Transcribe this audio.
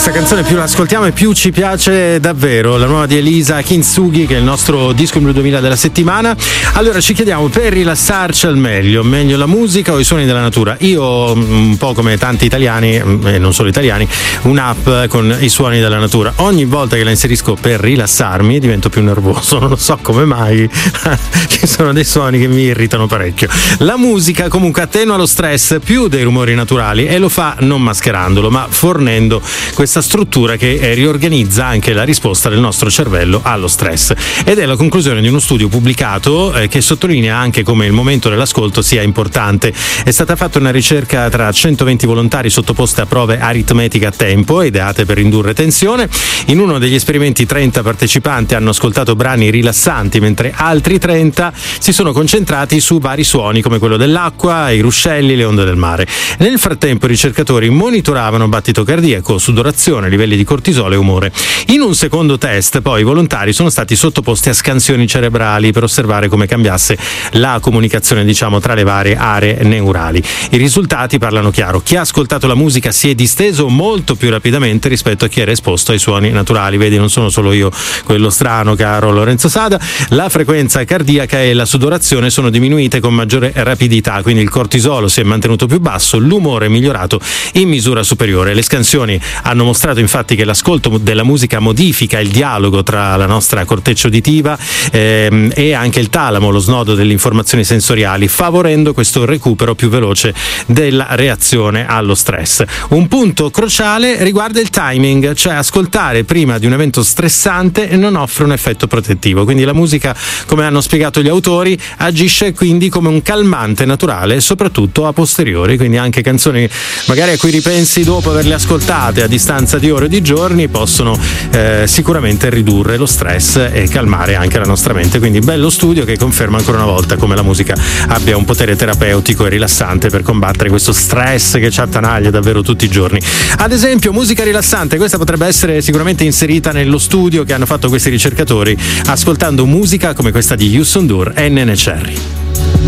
Questa canzone più l'ascoltiamo e più ci piace davvero, la nuova di Elisa Kintsugi, che è il nostro disco in blu 2000 della settimana. Allora ci chiediamo, per rilassarci al meglio la musica o i suoni della natura? Io, un po' come tanti italiani, e non solo italiani, un'app con i suoni della natura. Ogni volta che la inserisco per rilassarmi divento più nervoso, non lo so come mai. Ci sono dei suoni che mi irritano parecchio. La musica comunque attenua lo stress più dei rumori naturali e lo fa non mascherandolo, ma fornendo questa struttura che riorganizza anche la risposta del nostro cervello allo stress. Ed è la conclusione di uno studio pubblicato che sottolinea anche come il momento dell'ascolto sia importante. È stata fatta una ricerca tra 120 volontari sottoposti a prove aritmetiche a tempo ideate per indurre tensione. In uno degli esperimenti 30 partecipanti hanno ascoltato brani rilassanti, mentre altri 30 si sono concentrati su vari suoni come quello dell'acqua, i ruscelli, le onde del mare. Nel frattempo i ricercatori monitoravano battito cardiaco, sudorazione, livelli di cortisolo e umore. In un secondo test poi i volontari sono stati sottoposti a scansioni cerebrali per osservare come cambiasse la comunicazione, diciamo, tra le varie aree neurali. I risultati parlano chiaro: chi ha ascoltato la musica si è disteso molto più rapidamente rispetto a chi era esposto ai suoni naturali. Vedi, non sono solo io quello strano, caro Lorenzo Sada. La frequenza cardiaca e la sudorazione sono diminuite con maggiore rapidità, quindi il cortisolo si è mantenuto più basso, l'umore è migliorato in misura superiore. Le scansioni hanno mostrato infatti che l'ascolto della musica modifica il dialogo tra la nostra corteccia uditiva e anche il talamo, lo snodo delle informazioni sensoriali, favorendo questo recupero più veloce della reazione allo stress. Un punto cruciale riguarda il timing, cioè ascoltare prima di un evento stressante non offre un effetto protettivo, quindi la musica, come hanno spiegato gli autori, agisce quindi come un calmante naturale, soprattutto a posteriori, quindi anche canzoni magari a cui ripensi dopo averle ascoltate a distanza di ore o di giorni possono sicuramente ridurre lo stress e calmare anche la nostra mente. Quindi bello studio che conferma ancora una volta come la musica abbia un potere terapeutico e rilassante per combattere questo stress che ci attanaglia davvero tutti i giorni. Ad esempio, musica rilassante, questa potrebbe essere sicuramente inserita nello studio che hanno fatto questi ricercatori ascoltando musica come questa di Youssou N'Dour e Nene Cherry.